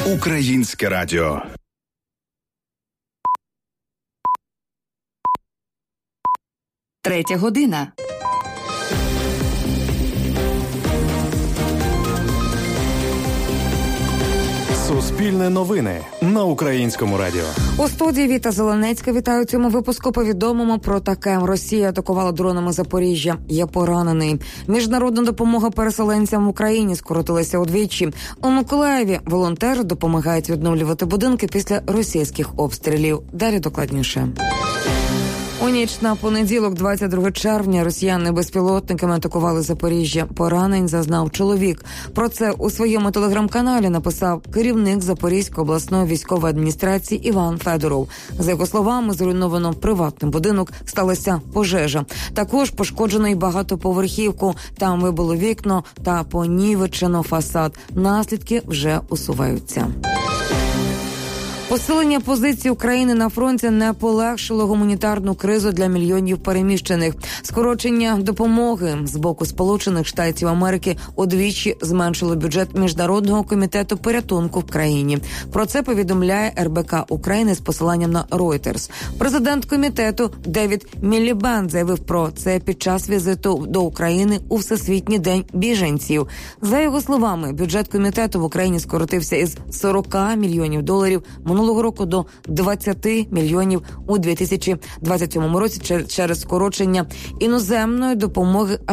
Українське радіо. Третя година. Суспільне новини на Українському радіо. У студії Віта Зеленецька. Вітаю. У цьому випуску повідомимо про таке. Росія атакувала дронами Запоріжжя. Є поранений. Міжнародна допомога переселенцям в Україні скоротилася удвічі. У Миколаєві волонтери допомагають відновлювати будинки після російських обстрілів. Далі докладніше. У ніч на понеділок, 22 червня, росіяни безпілотниками атакували Запоріжжя. Поранень зазнав чоловік. Про це у своєму телеграм-каналі написав керівник Запорізької обласної військової адміністрації Іван Федоров. За його словами, зруйновано приватний будинок, сталася пожежа. Також пошкоджено й багатоповерхівку. Там вибило вікно та понівечено фасад. Наслідки вже усуваються. Посилення позицій України на фронті не полегшило гуманітарну кризу для мільйонів переміщених. Скорочення допомоги з боку Сполучених Штатів Америки удвічі зменшило бюджет Міжнародного комітету порятунку в країні. Про це повідомляє РБК України з посиланням на Reuters. Президент комітету Девід Мілібанд заявив про це під час візиту до України у Всесвітній день біженців. За його словами, бюджет комітету в Україні скоротився із $40 мільйонів минулого року до 20 мільйонів у 2027 році через скорочення іноземної допомоги